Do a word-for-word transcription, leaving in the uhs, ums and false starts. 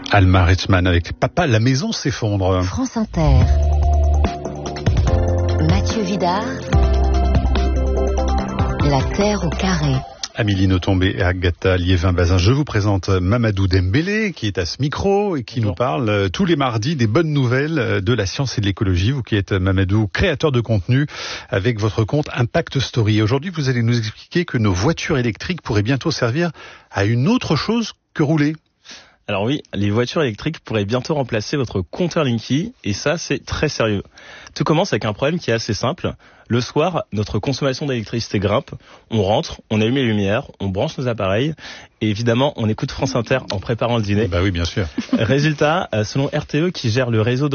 Alma Reitzmann avec Papa, la maison s'effondre. France Inter. Mathieu Vidard. La terre au carré. Amélie Nothomb et Agatha Liévin-Bazin, je vous présente Mamadou Dembélé qui est à ce micro et qui Bonjour. Nous parle tous les mardis des bonnes nouvelles de la science et de l'écologie. Vous qui êtes, Mamadou, créateur de contenu avec votre compte Impact Story. Aujourd'hui, vous allez nous expliquer que nos voitures électriques pourraient bientôt servir à une autre chose que rouler. Alors oui, les voitures électriques pourraient bientôt remplacer votre compteur Linky, et ça, c'est très sérieux. Tout commence avec un problème qui est assez simple. Le soir, notre consommation d'électricité grimpe, on rentre, on allume les lumières, on branche nos appareils, et évidemment, on écoute France Inter en préparant le dîner. Bah oui, bien sûr. Résultat, selon R T E qui gère le réseau